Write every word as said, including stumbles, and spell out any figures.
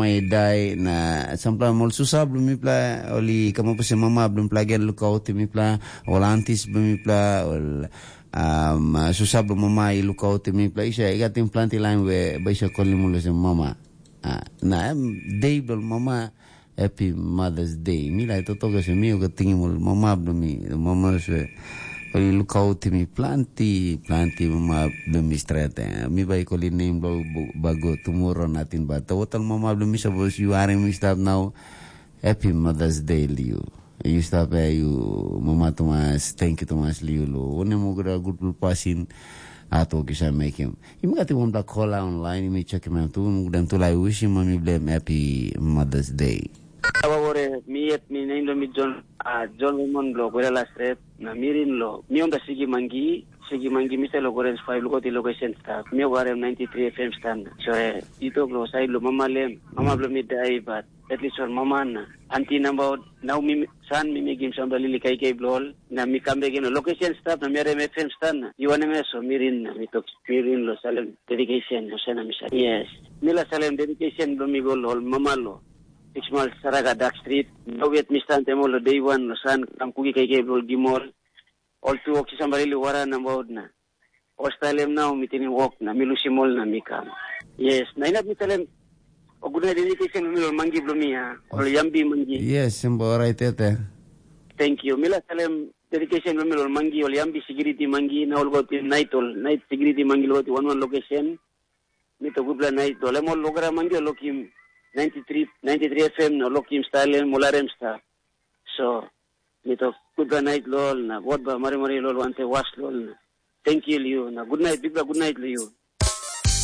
may dai na sampla mol susab lumipla oli kamo pa si mama blum plagen lukaw timipla olantis bumipla ol um susab mama i lukaw timipla isa igating planti line we ba isa kolimulo si mama uh, na day bol mama happy Mother's Day mila ito toga si mio katingin mo mama blumi mama se oli lukaw timi planti planti mama blumi strate mi bay ko linim lo bago tomorrow natin ba tawatal mama blumi sa bos you are mi stop now happy Mother's Day Liu you stop eh you mama Tomas thank you Tomas Liu lo one mo gra good pasin ato kisa make him imi gati mo da call online imi check him out mo dan tulay wish him mami blame happy Mother's Day. Awore miet mi naindo mi John a John Lemon lo gore la stret na mirin lo mi onda sigi mangi sigi mangi mi se lo gore five lo ti location staff mi gore ninety-three F M stand so eh ito lo sai lo mama lem mama lo mi dai but at least on mama na anti number now mi san mi mi gim samba lili kai kai blol na mi kambe gino location staff na mi re F M stand iwane me so mirin na mi tok mirin lo salem dedication no sena mi sa yes mila salem dedication lo mi gol hol mama lo Sixmal Saraga Dark Street, Noviet Mistan Temolo Day One, Losan, Kamkugi Kagable Gimol, all two walks somebody Wara Nambodna. Ostalem now meeting walk na Milusimol na Mika. Yes, Naina Mitalem Oguna dedication Mil Mangi Blumia, or Yambi Mangi. Yes, Simbo right there. Thank you. Mila Salem dedication Mil Mangi or Yambi Security Mangi, now go to night all night security Mangi go to one one location. Mito Gubla night, Lemon Logra Mangi Lokim. ninety-three F M no lokim style molarem star so nito good night lol na what ba mari mari lol wante was lol thank you Liu na good night big good night Liu.